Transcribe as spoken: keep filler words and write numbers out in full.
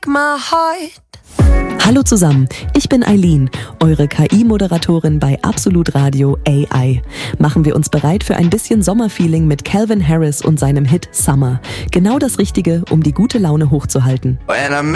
break my heart. Hallo zusammen, ich bin Eileen, eure K I-Moderatorin bei Absolut Radio A I. Machen wir uns bereit für ein bisschen Sommerfeeling mit Calvin Harris und seinem Hit Summer. Genau das Richtige, um die gute Laune hochzuhalten. When I'm